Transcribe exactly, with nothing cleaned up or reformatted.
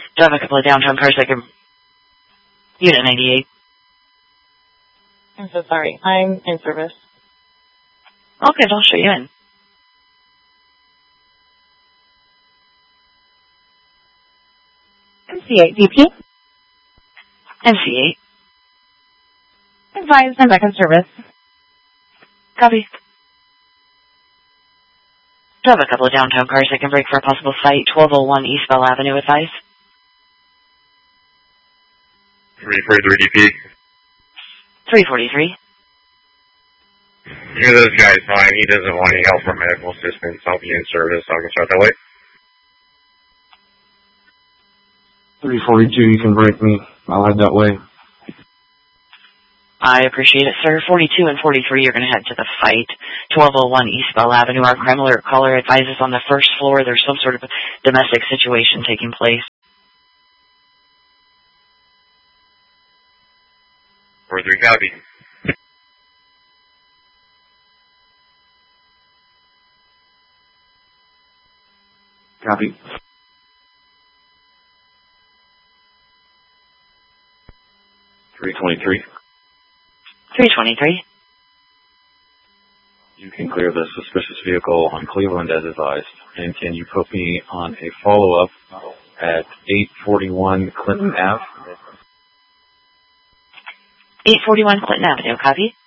Do I have a couple of downtown cars I can... Unit ninety-eight. I'm so sorry. I'm in service. Okay, I'll show you in. M C eight, V P. M C eight. Advised, I'm back in service. Copy. Do I have a couple of downtown cars I can break for a possible fight? twelve oh one East Bell Avenue, advice. three forty-three D P. three forty-three. Yeah, this guy's fine. He doesn't want any help from medical assistance. I'll be in service. I can start that way. three forty-two, you can break me. I'll head that way. I appreciate it, sir. forty-two and forty-three are going to head to the fight. twelve oh one East Bell Avenue. Our crime alert caller advises on the first floor there's some sort of domestic situation taking place. forty-three, copy. Copy. three twenty-three. three twenty-three. You can clear the suspicious vehicle on Cleveland as advised. And can you put me on a follow-up at eight forty-one Clinton Avenue? eight forty-one Clinton Avenue, copy?